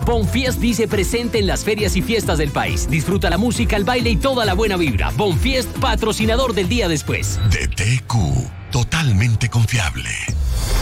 Bonfiest dice presente en las ferias y fiestas del país. Disfruta la música, el baile y toda la buena vibra. Bonfiest, patrocinador del día después. DTQ, totalmente confiable.